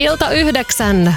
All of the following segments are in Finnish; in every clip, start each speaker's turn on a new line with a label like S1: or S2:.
S1: Ilta 9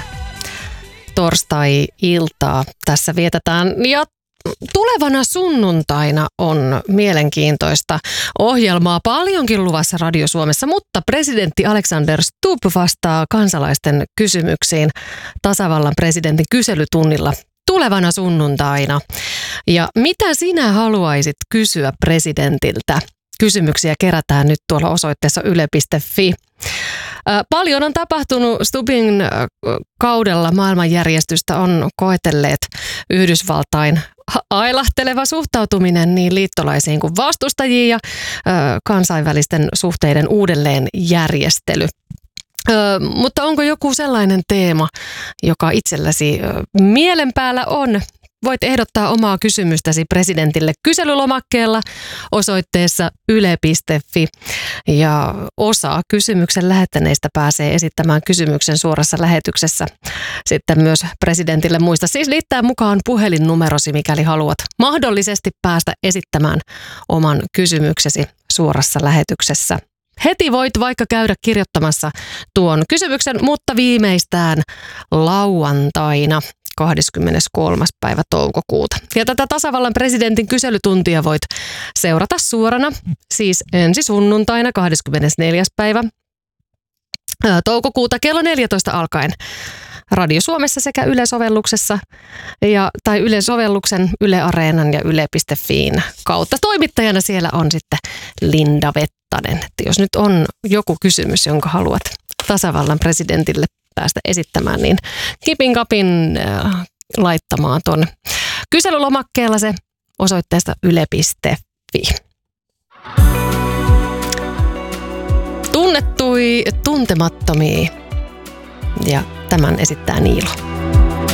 S1: torstai-iltaa tässä vietetään ja tulevana sunnuntaina on mielenkiintoista ohjelmaa paljonkin luvassa Radio Suomessa, mutta presidentti Alexander Stubb vastaa kansalaisten kysymyksiin tasavallan presidentin kyselytunnilla tulevana sunnuntaina. Ja mitä sinä haluaisit kysyä presidentiltä? Kysymyksiä kerätään nyt tuolla osoitteessa yle.fi. Paljon on tapahtunut Stubbin kaudella. Maailmanjärjestystä on koetelleet Yhdysvaltain ailahteleva suhtautuminen niin liittolaisiin kuin vastustajiin ja kansainvälisten suhteiden uudelleenjärjestely. Mutta onko joku sellainen teema, joka itselläsi mielen päällä on? Voit ehdottaa omaa kysymystäsi presidentille kyselylomakkeella osoitteessa yle.fi. Ja osa kysymyksen lähettäneistä pääsee esittämään kysymyksen suorassa lähetyksessä sitten myös presidentille. Muista siis liittää mukaan puhelinnumerosi, mikäli haluat mahdollisesti päästä esittämään oman kysymyksesi suorassa lähetyksessä. Heti voit vaikka käydä kirjoittamassa tuon kysymyksen, mutta viimeistään lauantaina 23. päivä toukokuuta. Ja tätä tasavallan presidentin kyselytuntia voit seurata suorana, siis ensi sunnuntaina 24. päivä toukokuuta kello 14 alkaen Radio Suomessa sekä Yle-sovelluksessa tai Yle-sovelluksen, Yle Areenan ja Yle.fiin kautta. Toimittajana siellä on sitten Linda Vettanen. Että jos nyt on joku kysymys, jonka haluat tasavallan presidentille päästä esittämään, niin kipin kapin laittamaan tuon kyselylomakkeella se osoitteesta yle.fi. Tunnettui tuntemattomia ja tämän esittää Niilo.